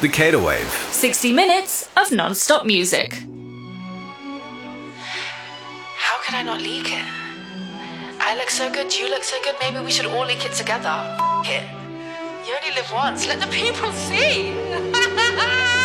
The Cater Wave. 60 minutes of non-stop music. How could I not leak it? I look so good, you look so good, maybe we should all leak it together. F it. You only live once, let the people see.